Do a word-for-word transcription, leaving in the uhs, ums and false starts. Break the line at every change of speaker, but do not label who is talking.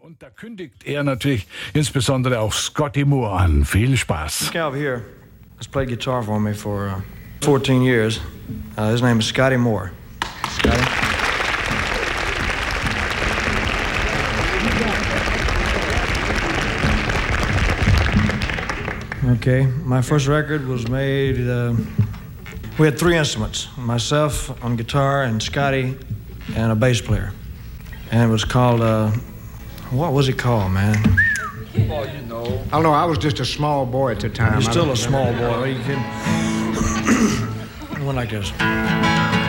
Und da kündigt er natürlich insbesondere auch Scotty Moore an. Viel Spaß.
This guy over here has played guitar for me for uh, fourteen years. Uh, his name is Scotty Moore. Scotty? Okay, my first record was made, uh, we had three instruments, myself on guitar and Scotty and a bass player. And it was called, uh, what was it called, man?
Well, you know. I don't know, I was just a small boy at the time.
You're still a small boy. You can... It went like this.